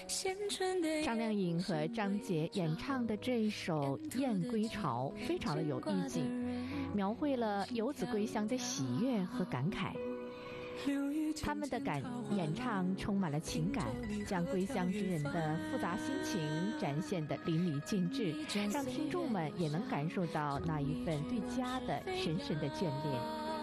张靓颖和张杰演唱的这一首《燕归巢》非常的有意境，描绘了游子归乡的喜悦和感慨。他们的演唱充满了情感，将归乡之人的复杂心情展现得淋漓尽致，让听众们也能感受到那一份对家的深深的眷恋。